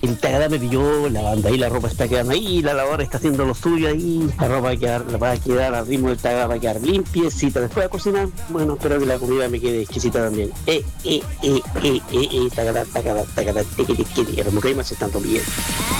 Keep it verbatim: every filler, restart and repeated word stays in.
El Tagada me pilló lavando ahí, la ropa está quedando ahí, la lavadora está haciendo lo suyo ahí, la ropa va a quedar, la va a quedar al ritmo del Tagada, va a quedar limpiecita. Después de cocinar, bueno, espero que la comida me quede exquisita también. Eh, eh, eh, eh, eh, eh, Tagada, Tagada, Tagada, teque, teque, teque, los mucaimas se están bien.